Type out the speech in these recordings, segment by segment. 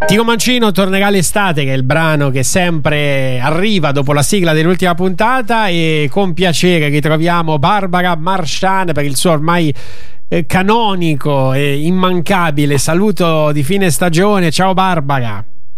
Tico Mancino tornerà l'estate, che è il brano che sempre arriva dopo la sigla dell'ultima puntata, e con piacere ritroviamo Barbara Marchand per il suo ormai canonico e immancabile saluto di fine stagione. Ciao Barbara.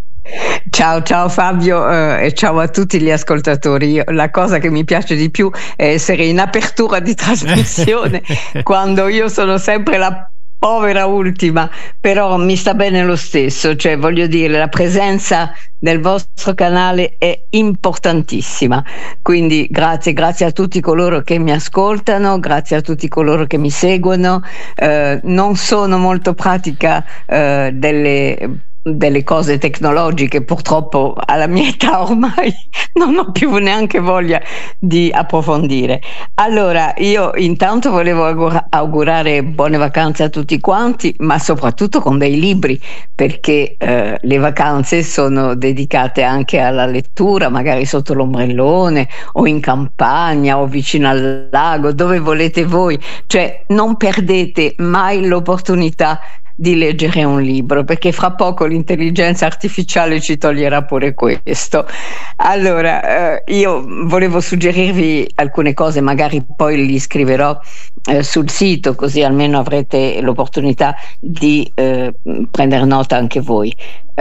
Ciao Fabio, e ciao a tutti gli ascoltatori. La cosa che mi piace di più è essere in apertura di trasmissione quando io sono sempre la povera ultima, però mi sta bene lo stesso, cioè voglio dire, la presenza del vostro canale è importantissima, quindi grazie a tutti coloro che mi ascoltano, grazie a tutti coloro che mi seguono. Non sono molto pratica delle cose tecnologiche, purtroppo alla mia età ormai non ho più neanche voglia di approfondire. Allora, io intanto volevo augurare buone vacanze a tutti quanti, ma soprattutto con dei libri, perché le vacanze sono dedicate anche alla lettura, magari sotto l'ombrellone o in campagna o vicino al lago, dove volete voi, cioè non perdete mai l'opportunità di leggere un libro, perché fra poco l'intelligenza artificiale ci toglierà pure questo. Allora, io volevo suggerirvi alcune cose, magari poi li scriverò sul sito, così almeno avrete l'opportunità di prendere nota anche voi.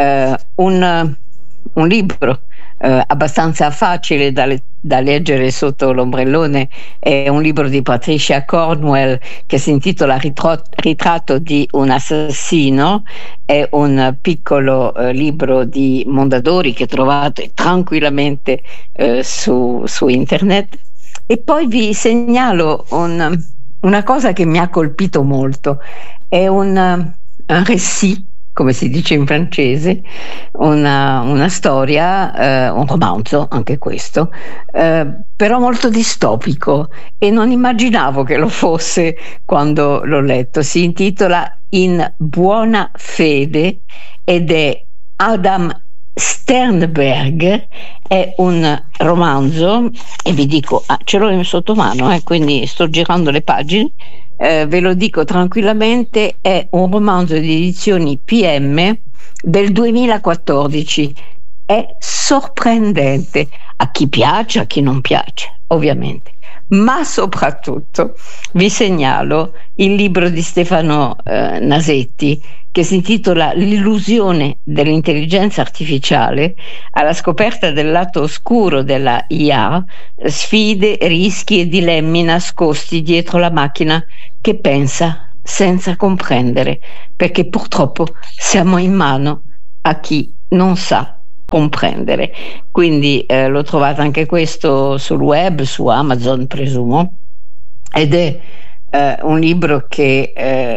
Un libro abbastanza facile da leggere sotto l'ombrellone è un libro di Patricia Cornwell che si intitola Ritratto di un assassino. È un piccolo libro di Mondadori che trovate tranquillamente su internet. E poi vi segnalo una cosa che mi ha colpito molto, è un récit, come si dice in francese, una storia, un romanzo anche questo, però molto distopico, e non immaginavo che lo fosse quando l'ho letto. Si intitola In buona fede ed è Adam Sternberg, è un romanzo, e vi dico, ce l'ho sotto mano, quindi sto girando le pagine. Ve lo dico tranquillamente, è un romanzo di edizioni PM del 2014. È sorprendente a chi piace, a chi non piace, ovviamente, ma soprattutto vi segnalo il libro di Stefano Nasetti che si intitola L'illusione dell'intelligenza artificiale alla scoperta del lato oscuro della IA, sfide, rischi e dilemmi nascosti dietro la macchina che pensa senza comprendere, perché purtroppo siamo in mano a chi non sa comprendere. Quindi lo trovate anche questo sul web, su Amazon presumo, ed è un libro che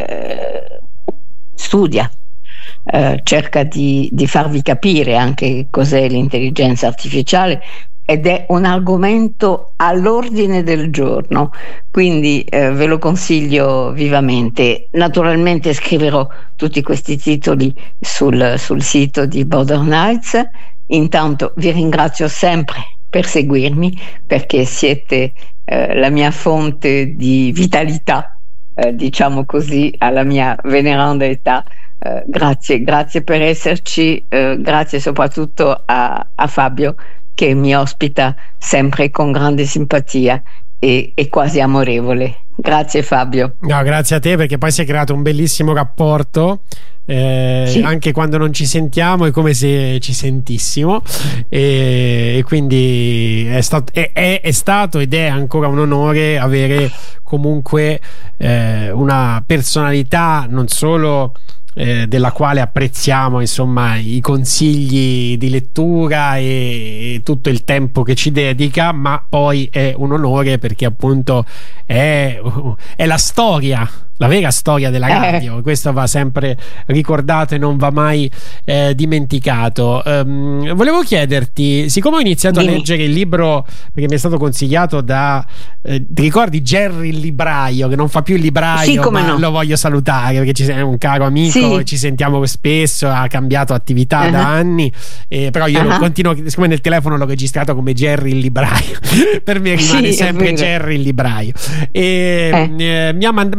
studia, cerca di farvi capire anche cos'è l'intelligenza artificiale, ed è un argomento all'ordine del giorno, quindi ve lo consiglio vivamente. Naturalmente scriverò tutti questi titoli sul sito di Border Nights. Intanto vi ringrazio sempre per seguirmi, perché siete la mia fonte di vitalità, diciamo così, alla mia veneranda età. Grazie per esserci, grazie soprattutto a Fabio, che mi ospita sempre con grande simpatia e quasi amorevole. Grazie Fabio. No, grazie a te, perché poi si è creato un bellissimo rapporto. Sì. Anche quando non ci sentiamo è come se ci sentissimo, e quindi è stato ed è ancora un onore avere comunque una personalità non solo della quale apprezziamo insomma i consigli di lettura e tutto il tempo che ci dedica, ma poi è un onore perché appunto è la storia, la vera storia della radio. Questo va sempre ricordato e non va mai dimenticato. Volevo chiederti, siccome ho iniziato a leggere il libro perché mi è stato consigliato ti ricordi Jerry il libraio, che non fa più il libraio, sì, ma no, lo voglio salutare perché è un caro amico, sì, ci sentiamo spesso, ha cambiato attività da anni, però io continuo, siccome nel telefono l'ho registrato come Jerry il libraio per me rimane sempre Jerry il libraio, e mi aveva mandato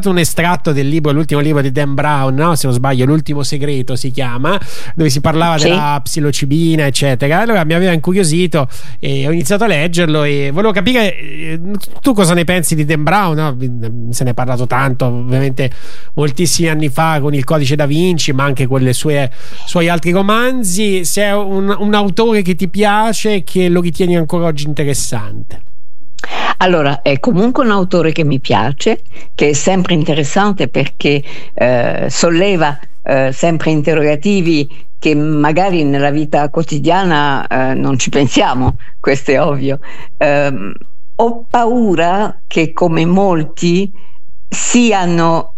citato un estratto del libro, l'ultimo libro di Dan Brown, no? Se non sbaglio, L'ultimo segreto si chiama, dove si parlava della psilocibina, eccetera. Allora mi aveva incuriosito e ho iniziato a leggerlo e volevo capire tu cosa ne pensi di Dan Brown, no? Se ne è parlato tanto, ovviamente moltissimi anni fa con Il Codice da Vinci, ma anche con le suoi altri romanzi. Se è un autore che ti piace, che lo ritieni ancora oggi interessante? Allora, è comunque un autore che mi piace, che è sempre interessante perché solleva sempre interrogativi che magari nella vita quotidiana non ci pensiamo, questo è ovvio. Ho paura che, come molti, sia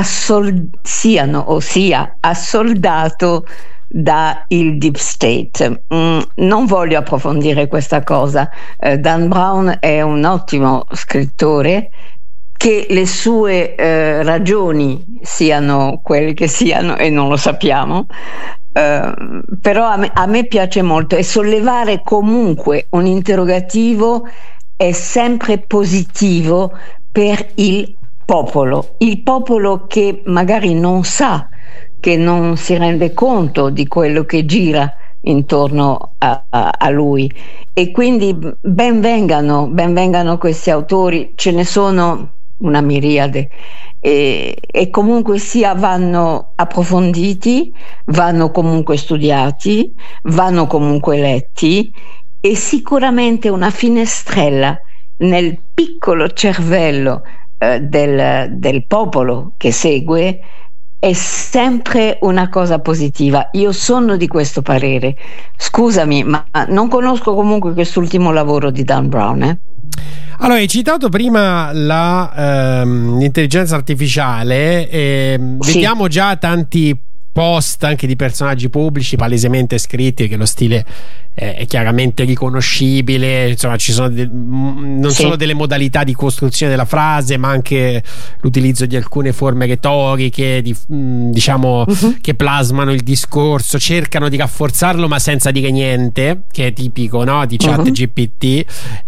assoldato da il Deep State. Non voglio approfondire questa cosa. Dan Brown è un ottimo scrittore, che le sue ragioni siano quelle che siano e non lo sappiamo, però a me piace molto, e sollevare comunque un interrogativo è sempre positivo per il popolo che magari non sa, che non si rende conto di quello che gira intorno a lui, e quindi ben vengano questi autori, ce ne sono una miriade, e comunque sia vanno approfonditi, vanno comunque studiati, vanno comunque letti, e sicuramente una finestrella nel piccolo cervello del popolo che segue è sempre una cosa positiva. Io sono di questo parere. Scusami, ma non conosco comunque quest'ultimo lavoro di Dan Brown. Allora, hai citato prima l'intelligenza artificiale, vediamo già tanti post anche di personaggi pubblici palesemente scritti, che lo stile è chiaramente riconoscibile, insomma ci sono non solo delle modalità di costruzione della frase, ma anche l'utilizzo di alcune forme retoriche diciamo che plasmano il discorso, cercano di rafforzarlo ma senza dire niente, che è tipico, no, di ChatGPT.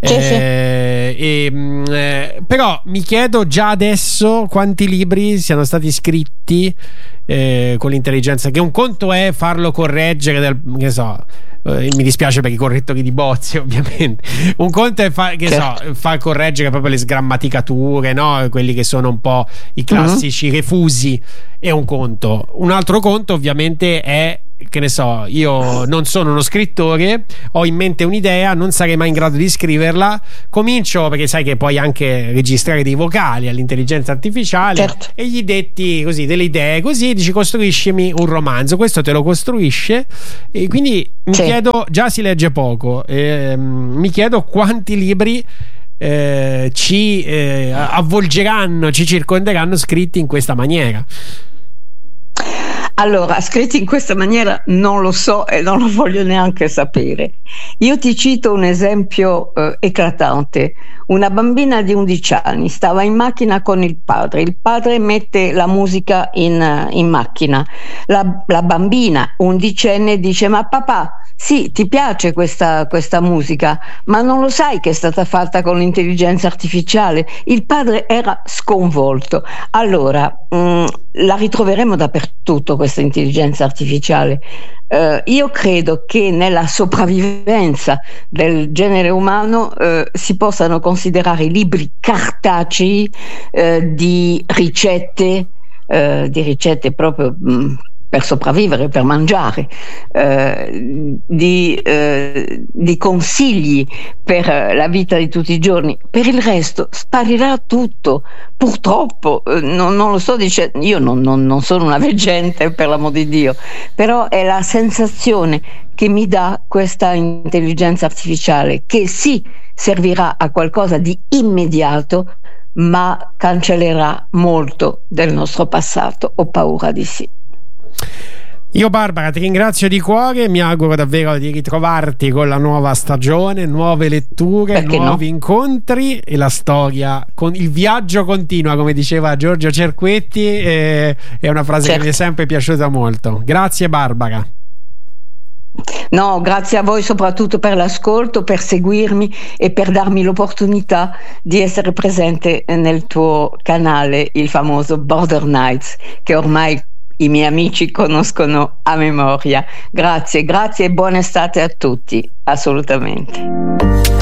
Però mi chiedo già adesso quanti libri siano stati scritti con l'intelligenza, che un conto è farlo correggere che so, mi dispiace per i correttori di bozze ovviamente, un conto è far correggere proprio le sgrammaticature, no? Quelli che sono un po' i classici refusi, è un conto. Un altro conto ovviamente è, che ne so, io non sono uno scrittore, ho in mente un'idea, non sarei mai in grado di scriverla, comincio, perché sai che puoi anche registrare dei vocali all'intelligenza artificiale, e gli detti così delle idee, così dici costruiscimi un romanzo, questo te lo costruisce, e quindi mi chiedo, già si legge poco, mi chiedo quanti libri ci avvolgeranno, ci circonderanno scritti in questa maniera. Allora, scritti in questa maniera non lo so e non lo voglio neanche sapere. Io ti cito un esempio eclatante. Una bambina di 11 anni stava in macchina con il padre mette la musica in macchina. La bambina undicenne dice: ma papà, sì, ti piace questa musica, ma non lo sai che è stata fatta con l'intelligenza artificiale? Il padre era sconvolto. Allora, la ritroveremo dappertutto questa intelligenza artificiale. Io credo che nella sopravvivenza del genere umano si possano considerare i libri cartacei di ricette proprio per sopravvivere, per mangiare, di consigli per la vita di tutti i giorni. Per il resto sparirà tutto, purtroppo. Non lo sto dicendo, io non sono una veggente, per l'amor di Dio, però è la sensazione che mi dà questa intelligenza artificiale, che sì, servirà a qualcosa di immediato, ma cancellerà molto del nostro passato. Ho paura di sì. Io, Barbara, ti ringrazio di cuore, mi auguro davvero di ritrovarti con la nuova stagione, nuove letture, nuovi incontri, e la storia, con il viaggio continua, come diceva Giorgio Cerquetti, è una frase che mi è sempre piaciuta molto. Grazie, Barbara. No, grazie a voi soprattutto per l'ascolto, per seguirmi e per darmi l'opportunità di essere presente nel tuo canale, il famoso Border Nights, che ormai i miei amici conoscono a memoria. Grazie e buona estate a tutti, assolutamente.